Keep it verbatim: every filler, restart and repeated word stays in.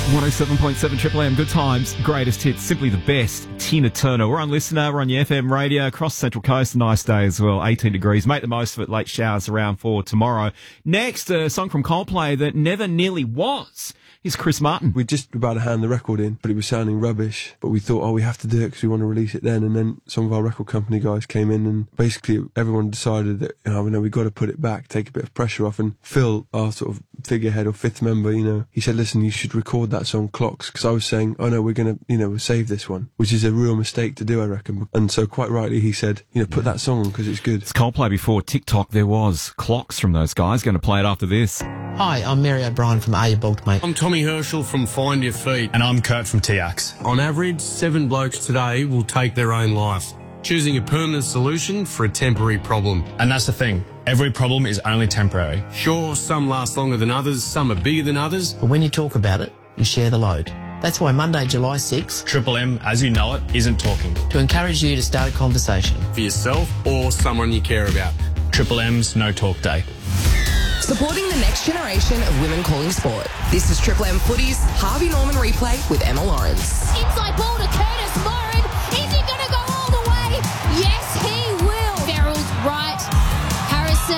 one oh seven point seven Triple M, good times, greatest hits, simply the best. Tina Turner. We're on Listener, we're on your F M radio, across the Central Coast, nice day as well, eighteen degrees. Make the most of it, late showers around for tomorrow. Next, a song from Coldplay that never nearly was. Here's Chris Martin. We're just about to hand the record in, but it was sounding rubbish. But we thought, oh, we have to do it because we want to release it then. And then some of our record company guys came in and basically everyone decided that, you know, we know, we've got to put it back, take a bit of pressure off. And Phil, our sort of figurehead or fifth member, you know, he said, listen, you should record that song Clocks, because I was saying, oh no, we're going to, you know, we'll save this one, which is a real mistake to do, I reckon. And so quite rightly he said, you know, put that song on because it's good. It's Coldplay before TikTok. There was Clocks from those guys. Going to play it after this. Hi, I'm Mary O'Brien from Are You Balked, Mate? I'm Tommy Herschel from Find Your Feet. And I'm Kurt from T X. On average, seven blokes today will take their own life, choosing a permanent solution for a temporary problem. And that's the thing. Every problem is only temporary. Sure, some last longer than others, some are bigger than others. But when you talk about it, you share the load. That's why Monday, July sixth, Triple M, as you know it, isn't talking. To encourage you to start a conversation. For yourself or someone you care about. Triple M's No Talk Day. Supporting the next generation of women calling sport. This is Triple M Footy's Harvey Norman replay with Emma Lawrence. Inside ball.